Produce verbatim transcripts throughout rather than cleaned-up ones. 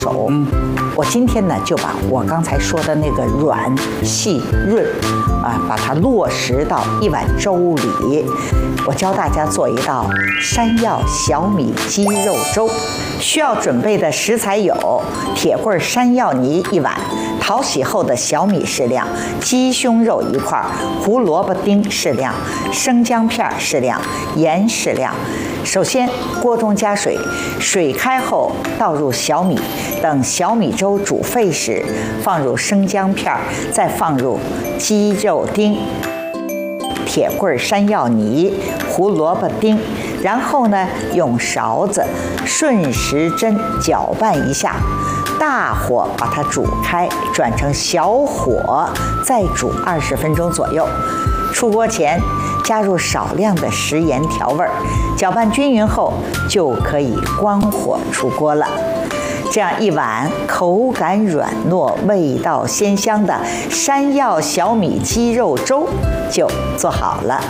手，嗯，我今天呢就把我刚才说的那个软、细、润，啊，把它落实到一碗粥里。我教大家做一道山药小米鸡肉粥。需要准备的食材有铁棍山药泥一碗，淘洗后的小米适量，鸡胸肉一块，胡萝卜丁适量，生姜片适量，盐适量。首先，锅中加水，水开后倒入小米，等小米粥煮沸时，放入生姜片，再放入鸡肉丁、铁棍山药泥、胡萝卜丁，然后呢，用勺子顺时针搅拌一下，大火把它煮开，转成小火，再煮二十分钟左右。出锅前加入少量的食盐调味，搅拌均匀后就可以关火出锅了。这样一碗口感软糯、味道鲜香的山药小米鸡肉粥就做好了。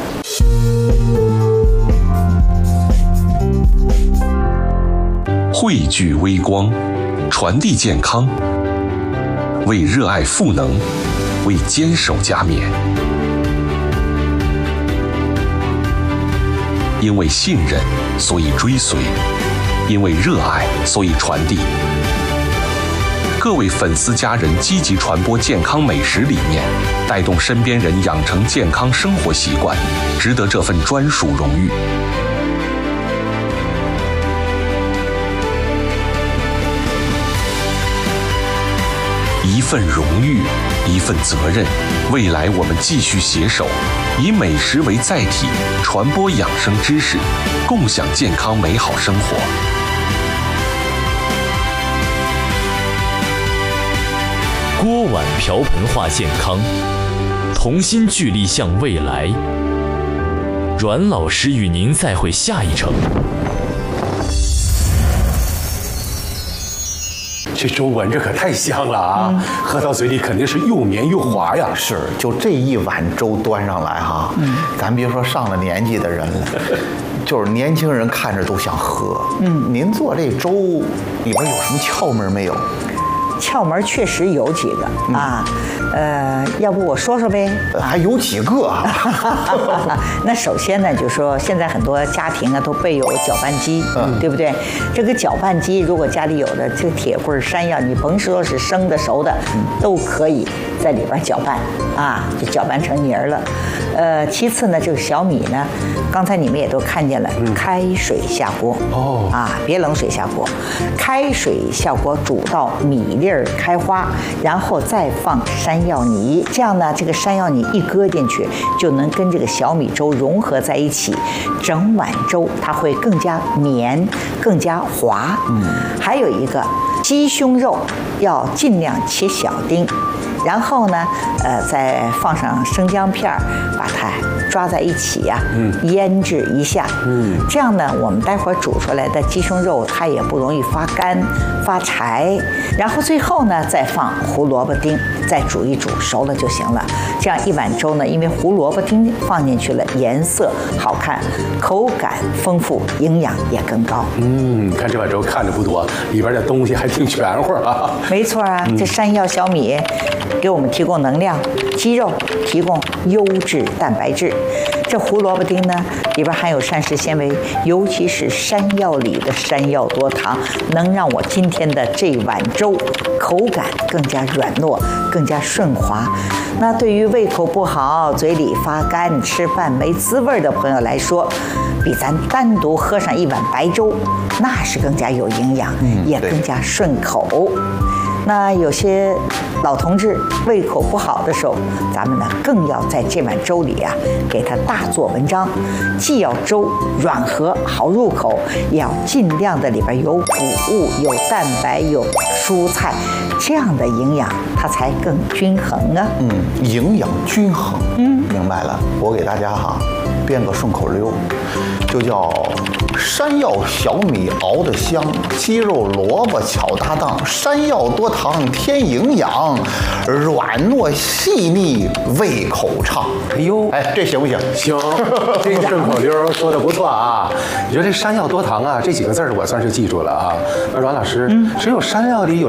汇聚微光，传递健康，为热爱赋能，为坚守加冕。因为信任，所以追随；因为热爱，所以传递。各位粉丝家人积极传播健康美食理念，带动身边人养成健康生活习惯，值得这份专属荣誉。一份荣誉，一份责任。未来我们继续携手，以美食为载体，传播养生知识，共享健康美好生活。 锅碗瓢盆话健康，同心聚力向未来。阮老师与您再会下一程。 这粥闻着可太香了啊！嗯、喝到嘴里肯定是又绵又滑呀。 是，就这一碗粥端上来哈，嗯、咱别说上了年纪的人了，就是年轻人看着都想喝。嗯，您做这粥里边有什么窍门没有？ 窍门确实有几个、嗯、啊，呃，要不我说说呗？ 还有几个啊？ 那首先呢，就说现在很多家庭啊都备有搅拌机，嗯，对不对？这个搅拌机如果家里有的这个铁棍山药，你甭说是生的熟的，嗯、都可以在里边搅拌啊，就搅拌成泥儿了。呃，其次呢，这个小米呢，刚才你们也都看见了，嗯、开水下锅哦，啊，别冷水下锅，开水下锅煮到米粒儿开花，然后再放山药泥，这样呢，这个山药泥一搁进去，就能跟这个小米粥融合在一起，整碗粥它会更加绵，更加滑。嗯，还有一个鸡胸肉要尽量切小丁。然后呢，呃，再放上生姜片儿，把它抓在一起呀、啊，嗯，腌制一下，嗯，这样呢，我们待会儿煮出来的鸡胸肉它也不容易发干、发柴。然后最后呢，再放胡萝卜丁，再煮一煮，熟了就行了。这样一碗粥呢，因为胡萝卜丁放进去了，颜色好看，口感丰富，营养也更高。 嗯，看这碗粥看着不多，里边的东西还挺全乎啊。 没错啊，嗯、这山药小米给我们提供能量，鸡肉提供优质蛋白质，这胡萝卜丁呢里边含有膳食纤维，尤其是山药里的山药多糖，能让我今天的这碗粥口感更加软糯，更加顺滑。那对于胃口不好、嘴里发干、吃饭没滋味的朋友来说，比咱单独喝上一碗白粥，那是更加有营养，嗯、也更加顺口。那有些老同志胃口不好的时候，咱们呢更要在这碗粥里啊给他大做文章，既要粥软和好入口，也要尽量的里边有谷物、有蛋白、有蔬菜，这样的营养它才更均衡啊。 嗯，营养均衡。嗯，明白了。我给大家哈编个顺口溜，就叫山药小米熬得香，鸡肉萝卜巧搭档，山药多糖添营养，软糯细腻胃口畅。 哎呦， 哎，这行不行？ 行，这个顺口溜说的不错啊。你说这山药多糖啊，这几个字儿我算是记住了啊。那阮老师，嗯、只有山药里有